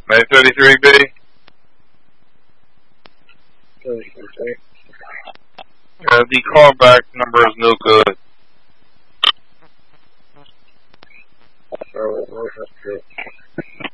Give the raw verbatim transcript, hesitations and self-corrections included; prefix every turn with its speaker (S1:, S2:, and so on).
S1: May thirty-three B?
S2: thirty-three.
S1: Uh, the callback number is no good.
S2: So, where's that?